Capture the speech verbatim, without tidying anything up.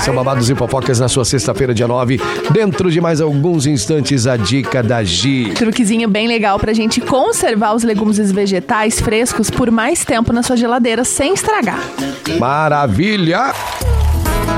são Babados e Fofocas na sua sexta-feira, dia nove. Dentro de mais alguns instantes, a dica da Gi. Truquezinho bem legal pra gente conservar os legumes e vegetais frescos por mais tempo na sua geladeira sem estragar. Maravilha!